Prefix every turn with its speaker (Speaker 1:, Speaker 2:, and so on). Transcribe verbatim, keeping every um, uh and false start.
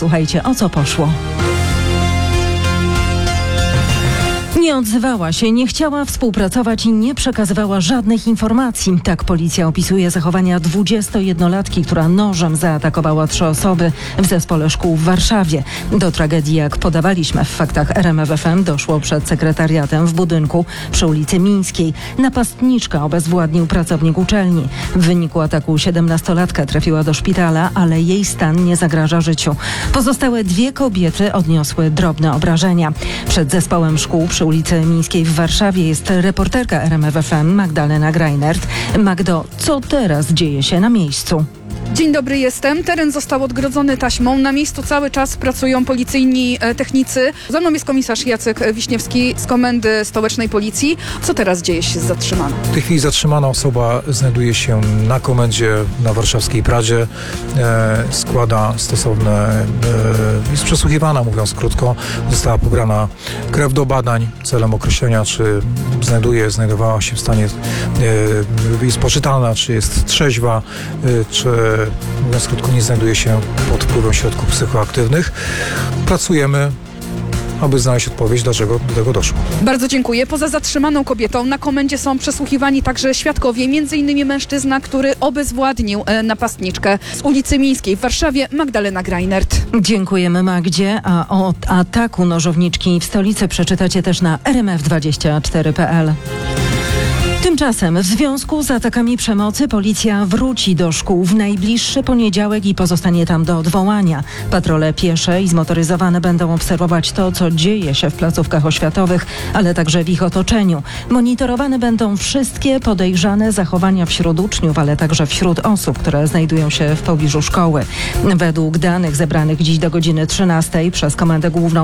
Speaker 1: Posłuchajcie, o co poszło. Nie odzywała się, nie chciała współpracować i nie przekazywała żadnych informacji. Tak policja opisuje zachowania dwudziestojednolatki, która nożem zaatakowała trzy osoby w zespole szkół w Warszawie. Do tragedii, jak podawaliśmy w faktach R M F F M, doszło przed sekretariatem w budynku przy ulicy Mińskiej. Napastniczka obezwładnił pracownik uczelni. W wyniku ataku siedemnastolatka trafiła do szpitala, ale jej stan nie zagraża życiu. Pozostałe dwie kobiety odniosły drobne obrażenia. Przed zespołem szkół przy ulicy Mińskiej w Warszawie jest reporterka R M F F M Magdalena Greinert. Magdo, co teraz dzieje się na miejscu?
Speaker 2: Dzień dobry, jestem. Teren został odgrodzony taśmą. Na miejscu cały czas pracują policyjni e, technicy. Za mną jest komisarz Jacek Wiśniewski z Komendy Stołecznej Policji. Co teraz dzieje się z zatrzymaną?
Speaker 3: W tej chwili zatrzymana osoba znajduje się na komendzie na warszawskiej Pradzie. E, składa stosowne, e, jest przesłuchiwana, mówiąc krótko. Została pobrana krew do badań celem określenia, czy znajduje, znajdowała się w stanie, e, jest poczytalna, czy jest trzeźwa, e, czy mówiąc krótko, nie znajduje się pod wpływem środków psychoaktywnych. Pracujemy, aby znaleźć odpowiedź, dlaczego do tego doszło.
Speaker 2: Bardzo dziękuję. Poza zatrzymaną kobietą na komendzie są przesłuchiwani także świadkowie, między innymi mężczyzna, który obezwładnił e, napastniczkę z ulicy Mińskiej w Warszawie, Magdalena Greinert.
Speaker 1: Dziękujemy, Magdzie. A o ataku nożowniczki w stolicy przeczytacie też na R M F dwadzieścia cztery kropka p l. Tymczasem w związku z atakami przemocy policja wróci do szkół w najbliższy poniedziałek i pozostanie tam do odwołania. Patrole piesze i zmotoryzowane będą obserwować to, co dzieje się w placówkach oświatowych, ale także w ich otoczeniu. Monitorowane będą wszystkie podejrzane zachowania wśród uczniów, ale także wśród osób, które znajdują się w pobliżu szkoły. Według danych zebranych dziś do godziny trzynastej przez Komendę Główną